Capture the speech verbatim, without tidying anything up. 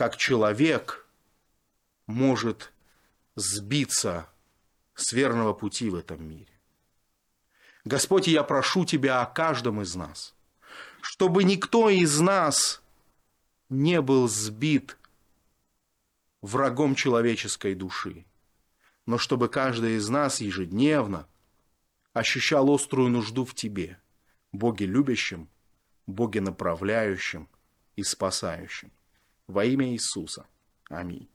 как человек может сбиться с верного пути в этом мире. Господь, я прошу Тебя о каждом из нас, чтобы никто из нас не был сбит врагом человеческой души, но чтобы каждый из нас ежедневно ощущал острую нужду в Тебе, Боге любящем, Боге направляющем и спасающем. Во имя Иисуса. Аминь.